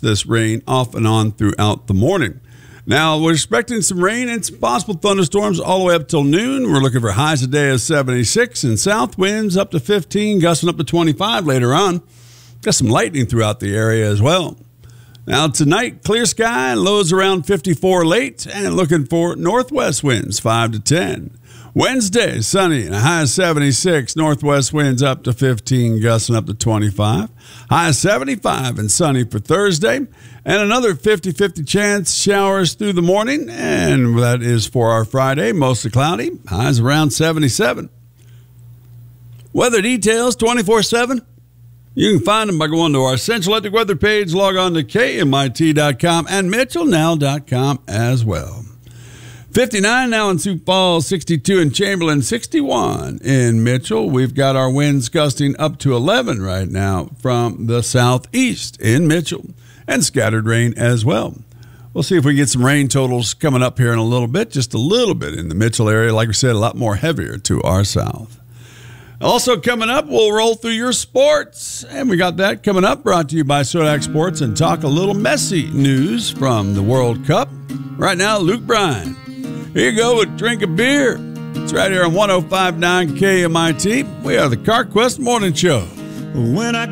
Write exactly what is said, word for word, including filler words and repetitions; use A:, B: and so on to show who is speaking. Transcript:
A: this rain off and on throughout the morning. Now, we're expecting some rain and some possible thunderstorms all the way up till noon. We're looking for highs today of seventy-six and south winds up to fifteen, gusting up to twenty-five later on. Got some lightning throughout the area as well. Now, tonight, clear sky, lows around fifty-four late, and looking for northwest winds five to ten. Wednesday, sunny and a high of seventy-six, northwest winds up to fifteen, gusting up to twenty-five. High of seventy-five and sunny for Thursday, and another fifty-fifty chance showers through the morning, and that is for our Friday, mostly cloudy, highs around seventy-seven. Weather details twenty-four seven. You can find them by going to our Central Electric Weather page, log on to K M I T dot com and Mitchell Now dot com as well. fifty-nine now in Sioux Falls, sixty-two in Chamberlain, sixty-one in Mitchell. We've got our winds gusting up to eleven right now from the southeast in Mitchell, and scattered rain as well. We'll see if we get some rain totals coming up here in a little bit, just a little bit in the Mitchell area. Like we said, a lot more heavier to our south. Also coming up, we'll roll through your sports. And we got that coming up, brought to you by Sodak Sports, and talk a little messy news from the World Cup. Right now, Luke Bryan. Here you go with Drink a Beer. It's right here on one oh five point nine K M I T. We are the CarQuest Morning Show.
B: When I